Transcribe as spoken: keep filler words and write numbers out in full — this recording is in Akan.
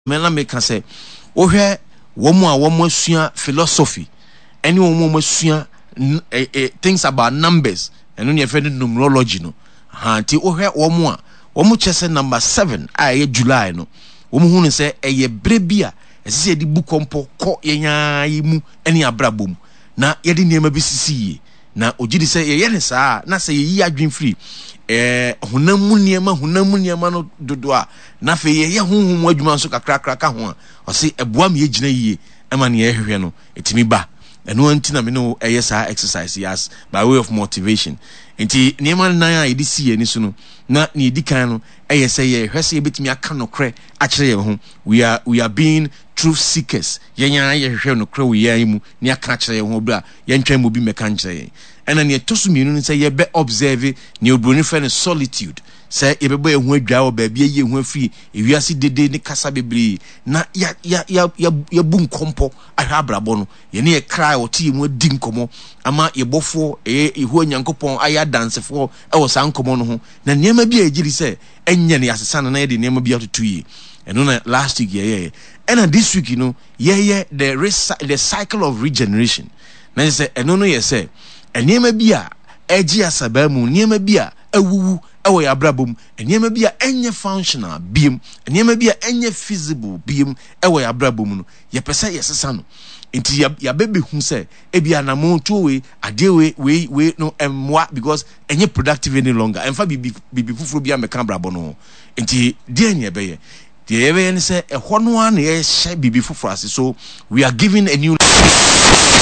mena make say wohwe womo a womo asua philosophy any womo asua things about numbers eno ne friend numerology no ha ti wohwe womo a womo chese number seven a ye July no womo hunu se eye brebia esese di bu kompo ko yenya yimu eni abrabom na yedi niema bi sisi na ogidi se ye ne saa na se yi adwen free eh hunamu niema hunamu niema no dodo a na fe ye ye honhom adwuma so kakra kakra ka ho a o se eboa me yegina yie ema ne ye hwehwe no etimi ba eno anti na me no eye saa exercise yes by way of motivation enti niema nan a yedi si ye ni so no na ne yedi kan no eye se ye hwese ye betimi aka no kre a kire ye ho we are we are being truth seekers yenya ye hwehwe no kre we yan mu ne aka kire ye ho bra ye ntwan mu bi meka nkire ena ne tosumienu ni say ye be observe ne obroni fe ne solitude say ye bebo ehu adwa wo ba bia ye hu afiri ewiase dede ne kasa bebre na ya ya ya ya bu nkompo ahwa abrabo no ye ne ye cry o ti mu adi nkomo ama ye bofo e ehu anyankopon aya dancefo e wo san nkomo no ho na niema bia ejiri say enye ne asesa na ye de niema bia totu yi eno na last week ye ye ena this week you know ye ye the the cycle of regeneration na say eno no ye say eniema bia eji asaba mu niema bia awuwu ewo ya brabom eniema bia enye functional biem eniema bia enye feasible biem ewo ya brabom no ye pese yesesa no enti ya, ya bebe hu se ebia na mo to we ade we we we no emwa because enye productive any longer emfa bibi bibi fufuro bia meka brabo no enti de ene ebe ye de ebe ye ne se ehwo no an ye hye bibi fufuro ase so we are giving a new